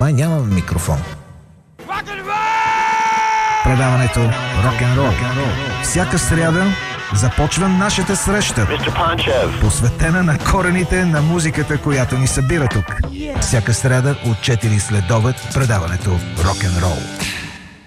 Май нямам микрофон. Предаването Рок-н-рол. Всяка сряда започва нашата среща, посветена на корените на музиката, която ни събира тук. Всяка сряда от 4 следобед предаването Рок-н-рол.